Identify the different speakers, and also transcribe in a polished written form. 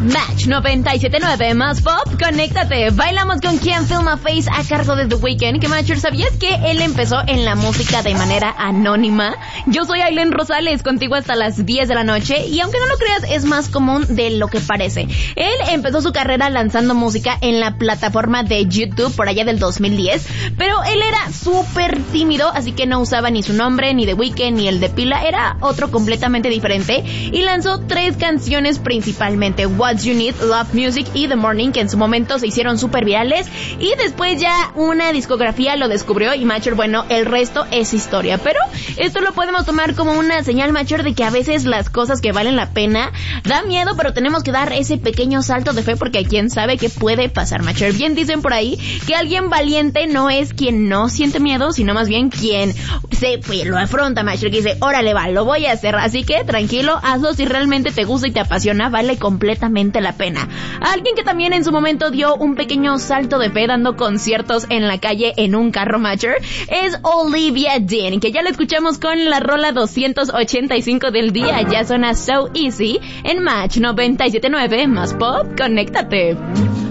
Speaker 1: Match 97.9 más pop, conéctate. Bailamos con Can't Feel My Face a cargo de The Weeknd. Que Matcher, ¿sabías que él empezó en la música de manera anónima? Yo soy Aileen Rosales, contigo hasta las 10 de la noche. Y aunque no lo creas, es más común de lo que parece. Él empezó su carrera lanzando música en la plataforma de YouTube por allá del 2010. Pero él era súper tímido, así que no usaba ni su nombre, ni The Weeknd, ni el de pila. Era otro completamente diferente. Y lanzó 3 canciones principalmente: What You Need, Love Music y The Morning, que en su momento se hicieron súper virales, y después ya una discografía lo descubrió y Matcher, bueno, el resto es historia. Pero esto lo podemos tomar como una señal, Matcher, de que a veces las cosas que valen la pena da miedo, pero tenemos que dar ese pequeño salto de fe porque quién sabe qué puede pasar, Matcher. Bien dicen por ahí que alguien valiente no es quien no siente miedo, sino más bien quien lo afronta, Matcher, que dice, órale va, lo voy a hacer. Así que tranquilo, hazlo si realmente te gusta y te apasiona, vale completamente la pena. Alguien que también en su momento dio un pequeño salto de fe dando conciertos en la calle en un carro, Matcher, es Olivia Dean, que ya la escuchamos con la rola 285 del día. Ya suena So Easy en Match 97.9 más pop, conéctate.